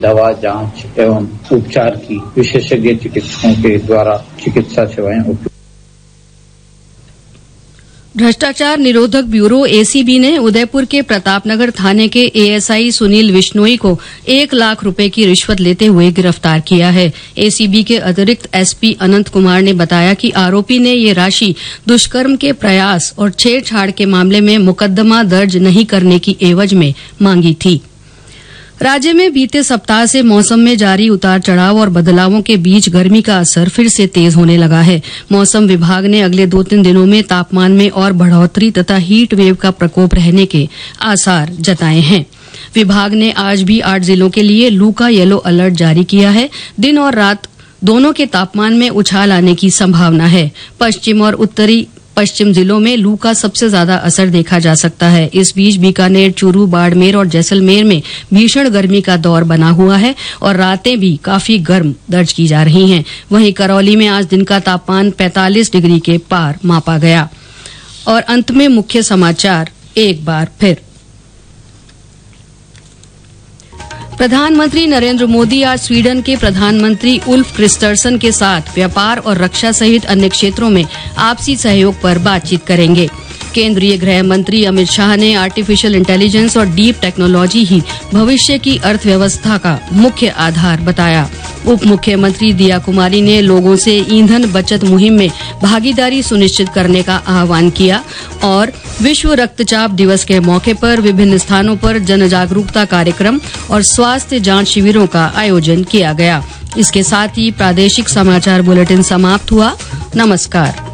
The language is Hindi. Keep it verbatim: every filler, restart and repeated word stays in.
दवा, जांच एवं उपचार की विशेषज्ञ चिकित्सकों के द्वारा चिकित्सा सेवाएं उपलब्ध। भ्रष्टाचार निरोधक ब्यूरो एसीबी ने उदयपुर के प्रतापनगर थाने के एएसआई सुनील विश्नोई को एक लाख रुपए की रिश्वत लेते हुए गिरफ्तार किया है। एसीबी के अतिरिक्त एसपी अनंत कुमार ने बताया कि आरोपी ने ये राशि दुष्कर्म के प्रयास और छेड़छाड़ के मामले में मुकदमा दर्ज नहीं करने की एवज में मांगी थी। राज्य में बीते सप्ताह से मौसम में जारी उतार चढ़ाव और बदलावों के बीच गर्मी का असर फिर से तेज होने लगा है। मौसम विभाग ने अगले दो तीन दिनों में तापमान में और बढ़ोतरी तथा हीट वेव का प्रकोप रहने के आसार जताए हैं। विभाग ने आज भी आठ जिलों के लिए लू का येलो अलर्ट जारी किया है। दिन और रात दोनों के तापमान में उछाल आने की संभावना है। पश्चिम और उत्तरी पश्चिम जिलों में लू का सबसे ज्यादा असर देखा जा सकता है। इस बीच बीकानेर, चूरू, बाड़मेर और जैसलमेर में भीषण गर्मी का दौर बना हुआ है और रातें भी काफी गर्म दर्ज की जा रही हैं। वहीं करौली में आज दिन का तापमान पैंतालीस डिग्री के पार मापा गया। और अंत में मुख्य समाचार एक बार फिर। प्रधानमंत्री नरेंद्र मोदी आज स्वीडन के प्रधानमंत्री उल्फ क्रिस्टर्सन के साथ व्यापार और रक्षा सहित अन्य क्षेत्रों में आपसी सहयोग पर बातचीत करेंगे। केंद्रीय गृह मंत्री अमित शाह ने आर्टिफिशियल इंटेलिजेंस और डीप टेक्नोलॉजी ही भविष्य की अर्थव्यवस्था का मुख्य आधार बताया। उप मुख्यमंत्री दिया कुमारी ने लोगों से ईंधन बचत मुहिम में भागीदारी सुनिश्चित करने का आह्वान किया। और विश्व रक्तचाप दिवस के मौके पर विभिन्न स्थानों पर जन जागरूकता कार्यक्रम और स्वास्थ्य जांच शिविरों का आयोजन किया गया। इसके साथ ही प्रादेशिक समाचार बुलेटिन समाप्त हुआ। नमस्कार।